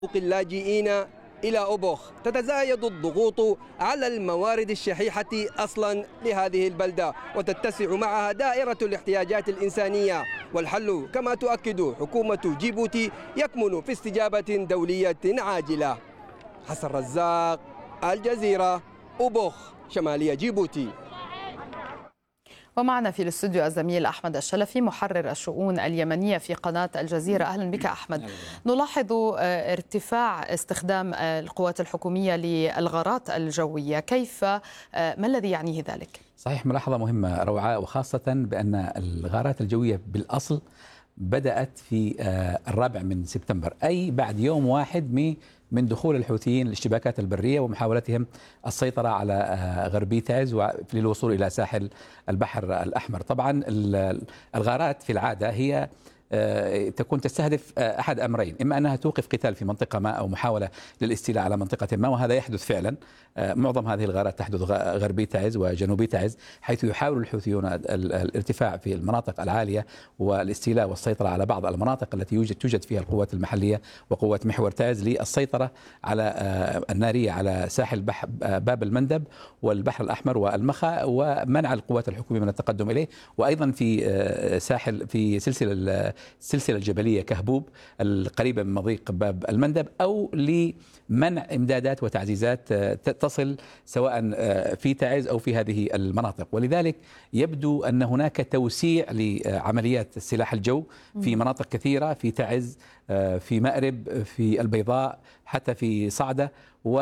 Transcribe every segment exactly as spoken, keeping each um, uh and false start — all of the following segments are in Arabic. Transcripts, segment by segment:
اللاجئين إلى أوبوخ. تتزايد الضغوط على الموارد الشحيحة أصلا لهذه البلدة، وتتسع معها دائرة الاحتياجات الإنسانية، والحل كما تؤكد حكومة جيبوتي يكمن في استجابة دولية عاجلة. حسن رزاق، الجزيرة، أوبوخ، شمالية جيبوتي. ومعنا في الاستوديو الزميل أحمد الشلفي محرر الشؤون اليمنية في قناة الجزيرة. أهلا بك أحمد. نلاحظ ارتفاع استخدام القوات الحكومية للغارات الجوية، كيف ما الذي يعنيه ذلك؟ صحيح، ملاحظة مهمة روعاء، وخاصة بأن الغارات الجوية بالأصل بدأت في الرابع من سبتمبر، أي بعد يوم واحد من دخول الحوثيين الاشتباكات البرية ومحاولتهم السيطرة على غربي تعز للوصول إلى ساحل البحر الأحمر. طبعا الغارات في العادة هي تكون تستهدف أحد أمرين: إما أنها توقف قتال في منطقة ما أو محاولة للاستيلاء على منطقة ما، وهذا يحدث فعلا. معظم هذه الغارات تحدث غربي تعز وجنوبي تعز، حيث يحاول الحوثيون الارتفاع في المناطق العالية والاستيلاء والسيطرة على بعض المناطق التي يوجد توجد فيها القوات المحلية وقوات محور تعز للسيطرة على النارية على ساحل باب المندب والبحر الأحمر والمخا، ومنع القوات الحكومية من التقدم إليه، وأيضا في ساحل في سلسلة السلسلة الجبلية كهبوب القريبة من مضيق باب المندب، أو لمنع إمدادات وتعزيزات تصل سواء في تعز أو في هذه المناطق. ولذلك يبدو أن هناك توسيع لعمليات السلاح الجو في مناطق كثيرة، في تعز، في مأرب، في البيضاء، حتى في صعدة.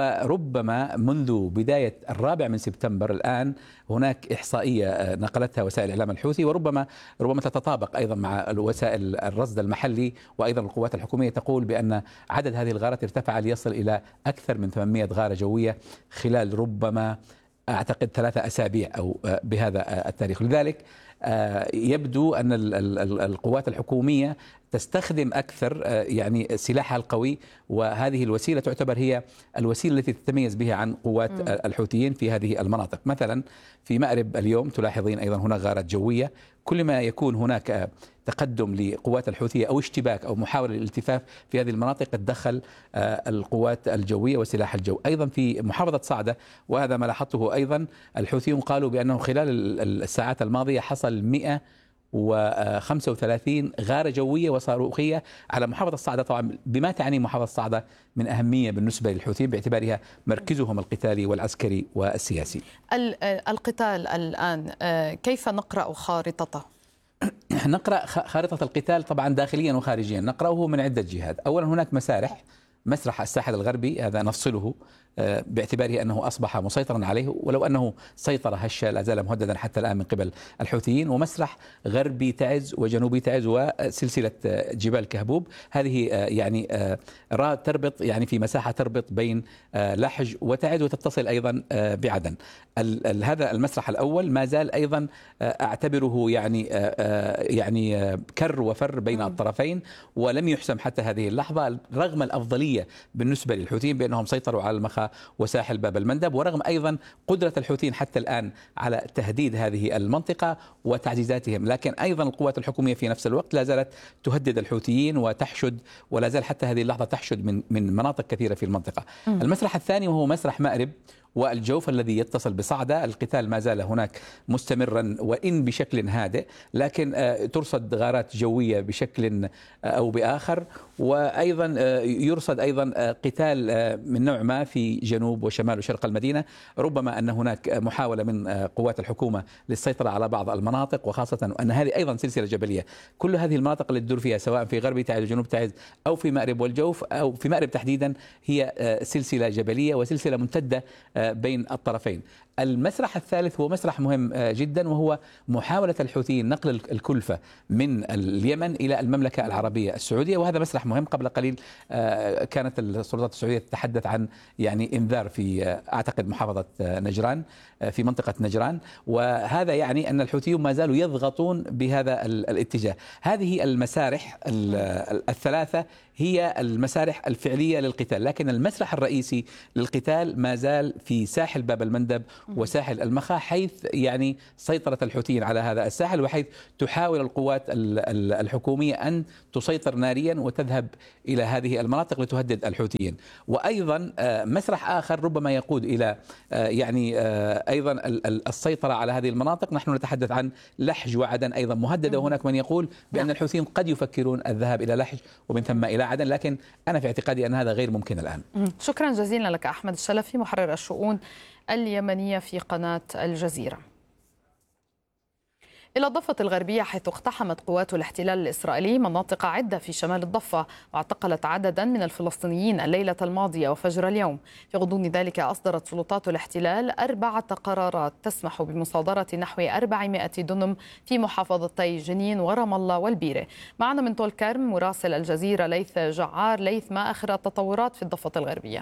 وربما منذ بداية الرابع من سبتمبر الآن هناك إحصائية نقلتها وسائل الإعلام الحوثي، وربما ربما تتطابق أيضا مع وسائل الرصد المحلي وأيضا القوات الحكومية، تقول بأن عدد هذه الغارات ارتفع ليصل إلى أكثر من ثمانمائة غارة جوية خلال ربما أعتقد ثلاثة أسابيع أو بهذا التاريخ. لذلك يبدو أن القوات الحكومية تستخدم أكثر يعني سلاحها القوي، وهذه الوسيلة تعتبر هي الوسيلة التي تتميز بها عن قوات الحوثيين في هذه المناطق. مثلا في مأرب اليوم تلاحظين أيضا هناك غارات جوية، كل ما يكون هناك تقدم لقوات الحوثية أو اشتباك أو محاولة للالتفاف في هذه المناطق تدخل القوات الجوية وسلاح الجو. أيضا في محافظة صعدة، وهذا ما لاحظته أيضا، الحوثيون قالوا بأنه خلال الساعات الماضية حصل مئة وخمسة وثلاثين غارة جوية وصاروخية على محافظة صعدة. طبعا بما تعني محافظة صعدة من أهمية بالنسبة للحوثيين باعتبارها مركزهم القتالي والعسكري والسياسي. القتال الآن كيف نقرأ خارطته؟ نقرأ خارطة القتال طبعا داخليا وخارجيا، نقرأه من عدة جهات. أولا هناك مسارح، مسرح الساحل الغربي هذا نفصله باعتباره أنه أصبح مسيطرا عليه، ولو أنه سيطرة هشة لا زال مهددا حتى الآن من قبل الحوثيين. ومسرح غربي تعز وجنوبي تعز وسلسلة جبال كهبوب، هذه يعني تربط يعني في مساحة تربط بين لحج وتعز وتتصل أيضا بعدن. هذا المسرح الأول ما زال أيضا أعتبره يعني يعني كر وفر بين الطرفين، ولم يحسم حتى هذه اللحظة، رغم الأفضلية بالنسبة للحوثيين بأنهم سيطروا على المخا وساحل باب المندب، ورغم أيضا قدرة الحوثيين حتى الآن على تهديد هذه المنطقة وتعزيزاتهم. لكن أيضا القوات الحكومية في نفس الوقت لا زالت تهدد الحوثيين وتحشد، ولا زال حتى هذه اللحظة تحشد من من مناطق كثيرة في المنطقة. م. المسرح الثاني وهو مسرح مأرب والجوف الذي يتصل بصعدة. القتال ما زال هناك مستمرا وإن بشكل هادئ، لكن ترصد غارات جوية بشكل أو بآخر، وأيضا يرصد أيضا قتال من نوع ما في جنوب وشمال وشرق المدينة. ربما أن هناك محاولة من قوات الحكومة للسيطرة على بعض المناطق، وخاصة أن هذه أيضا سلسلة جبلية. كل هذه المناطق اللي تدور فيها سواء في غرب تعز وجنوب تعز أو في مأرب والجوف أو في مأرب تحديدا هي سلسلة جبلية وسلسلة ممتدة بين الطرفين. المسرح الثالث هو مسرح مهم جدا، وهو محاولة الحوثيين نقل الكلفة من اليمن إلى المملكة العربية السعودية، وهذا مسرح مهم. قبل قليل كانت السلطات السعودية تتحدث عن يعني إنذار في أعتقد محافظة نجران، في منطقة نجران، وهذا يعني أن الحوثيون ما زالوا يضغطون بهذا الاتجاه. هذه المسارح الثلاثة هي المسارح الفعلية للقتال، لكن المسرح الرئيسي للقتال ما زال في ساحل باب المندب وساحل المخا، حيث يعني سيطرة الحوثيين على هذا الساحل، وحيث تحاول القوات الحكومية أن تسيطر ناريا وتذهب إلى هذه المناطق لتهدد الحوثيين. وأيضا مسرح آخر ربما يقود إلى يعني أيضا السيطرة على هذه المناطق، نحن نتحدث عن لحج وعدن أيضا مهددة، وهناك من يقول بأن الحوثيين قد يفكرون الذهاب إلى لحج ومن ثم إلى عدن، لكن أنا في اعتقادي أن هذا غير ممكن الآن. شكرا جزيلا لك أحمد الشلفي، محرر الشؤون اليمنية في قناة الجزيرة. إلى الضفة الغربية، حيث اقتحمت قوات الاحتلال الإسرائيلي مناطق عدة في شمال الضفة واعتقلت عددا من الفلسطينيين الليلة الماضية وفجر اليوم. في غضون ذلك أصدرت سلطات الاحتلال أربعة قرارات تسمح بمصادرة نحو أربعمائة دنم في محافظتي جنين ورام الله والبيرة. معنا من طول كرم مراسل الجزيرة ليث جعار. ليث، ما آخر التطورات في الضفة الغربية؟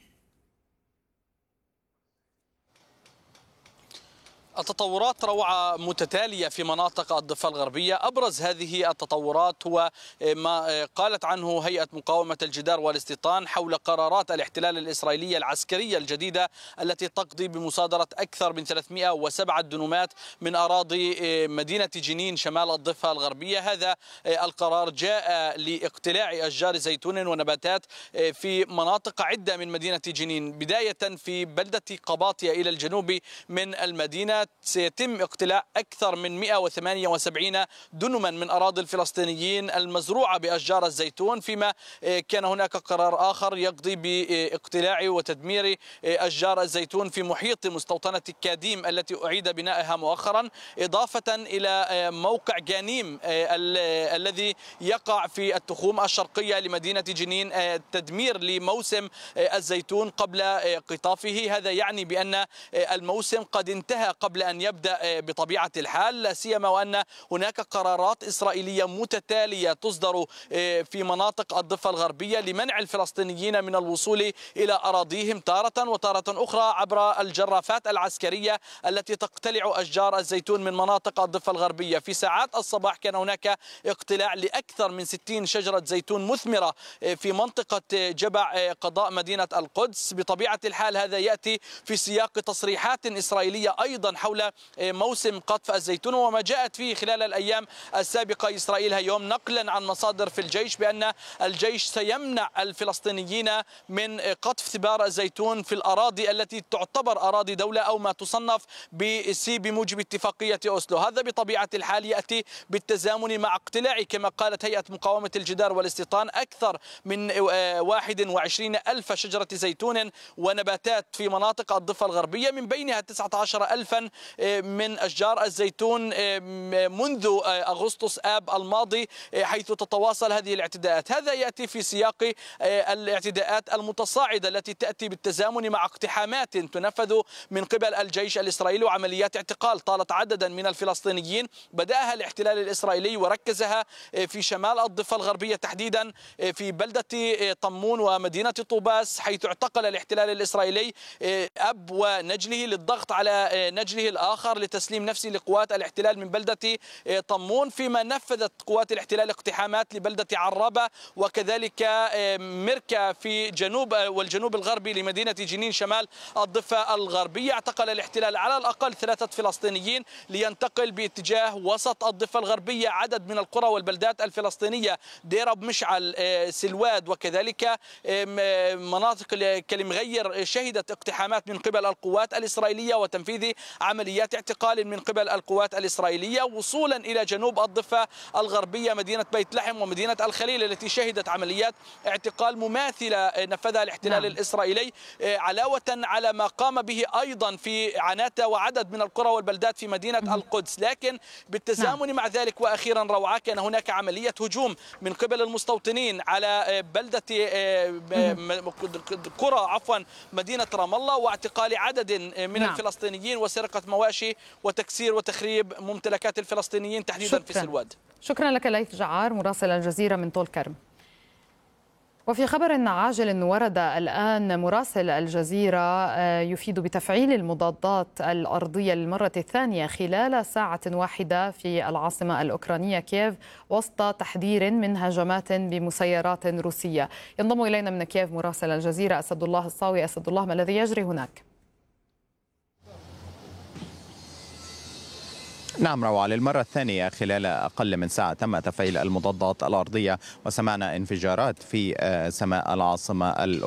التطورات روعة متتالية في مناطق الضفة الغربية. أبرز هذه التطورات هو ما قالت عنه هيئة مقاومة الجدار والاستيطان حول قرارات الاحتلال الإسرائيلية العسكرية الجديدة التي تقضي بمصادرة أكثر من ثلاثمائة وسبعة دنومات من أراضي مدينة جنين شمال الضفة الغربية. هذا القرار جاء لاقتلاع أشجار زيتون ونباتات في مناطق عدة من مدينة جنين، بداية في بلدة قباطية إلى الجنوب من المدينة. سيتم اقتلاع أكثر من مائة وثمانية وسبعين دنما من أراضي الفلسطينيين المزروعة بأشجار الزيتون، فيما كان هناك قرار آخر يقضي باقتلاع وتدمير أشجار الزيتون في محيط مستوطنة كاديم التي أعيد بنائها مؤخرا، إضافة إلى موقع جانيم الذي يقع في التخوم الشرقية لمدينة جنين، تدمير لموسم الزيتون قبل قطافه. هذا يعني بأن الموسم قد انتهى قبل أن يبدأ بطبيعة الحال، لا سيما وأن هناك قرارات إسرائيلية متتالية تصدر في مناطق الضفة الغربية لمنع الفلسطينيين من الوصول إلى أراضيهم تارة، وتارة أخرى عبر الجرافات العسكرية التي تقتلع أشجار الزيتون من مناطق الضفة الغربية. في ساعات الصباح كان هناك اقتلاع لأكثر من ستين شجرة زيتون مثمرة في منطقة جبع قضاء مدينة القدس. بطبيعة الحال هذا يأتي في سياق تصريحات إسرائيلية أيضا حول موسم قطف الزيتون، وما جاءت فيه خلال الأيام السابقة إسرائيل اليوم نقلا عن مصادر في الجيش بأن الجيش سيمنع الفلسطينيين من قطف ثمار الزيتون في الأراضي التي تعتبر أراضي دولة أو ما تصنف بسي بموجب اتفاقية أوسلو. هذا بطبيعة الحال يأتي بالتزامن مع اقتلاع كما قالت هيئة مقاومة الجدار والاستيطان أكثر من واحد وعشرين ألف شجرة زيتون ونباتات في مناطق الضفة الغربية، من بينها تسعة عشر ألفا من أشجار الزيتون منذ أغسطس آب الماضي، حيث تتواصل هذه الاعتداءات. هذا يأتي في سياق الاعتداءات المتصاعدة التي تأتي بالتزامن مع اقتحامات تنفذ من قبل الجيش الإسرائيلي وعمليات اعتقال طالت عددا من الفلسطينيين بدأها الاحتلال الإسرائيلي وركزها في شمال الضفة الغربية تحديدا في بلدة طمون ومدينة طوباس، حيث اعتقل الاحتلال الإسرائيلي أب ونجله للضغط على نجله الآخر لتسليم نفسه لقوات الاحتلال من بلدة طمون، فيما نفذت قوات الاحتلال اقتحامات لبلدة عرابة وكذلك مركا في جنوب والجنوب الغربي لمدينة جنين شمال الضفة الغربية. اعتقل الاحتلال على الأقل ثلاثة فلسطينيين لينتقل باتجاه وسط الضفة الغربية عدد من القرى والبلدات الفلسطينية، دير أبو مشعل، سلواد، وكذلك مناطق كالمغير شهدت اقتحامات من قبل القوات الإسرائيلية وتنفيذ عمليات اعتقال من قبل القوات الإسرائيلية، وصولا إلى جنوب الضفة الغربية مدينة بيت لحم ومدينة الخليل التي شهدت عمليات اعتقال مماثلة نفذها الاحتلال نعم. الإسرائيلي، علاوة على ما قام به أيضا في عناتة وعدد من القرى والبلدات في مدينة م. القدس. لكن بالتزامن نعم. مع ذلك وأخيرا روعة كان هناك عملية هجوم من قبل المستوطنين على بلدة قرى عفوا مدينة رام الله واعتقال عدد من نعم. الفلسطينيين وسرقة مواشي وتكسير وتخريب ممتلكات الفلسطينيين تحديدا شكرا. في سلواد. شكرا لك ليث جعار مراسل الجزيرة من طول كرم. وفي خبر عاجل ورد الآن مراسل الجزيرة يفيد بتفعيل المضادات الأرضية للمرة الثانية خلال ساعة واحدة في العاصمة الأوكرانية كييف وسط تحذير من هجمات بمسيرات روسية. ينضم إلينا من كييف مراسل الجزيرة أسد الله الصاوي. أسد الله، ما الذي يجري هناك؟ نعم روعة، للمرة الثانية خلال أقل من ساعة تم تفعيل المضادات الأرضية وسمعنا انفجارات في سماء العاصمة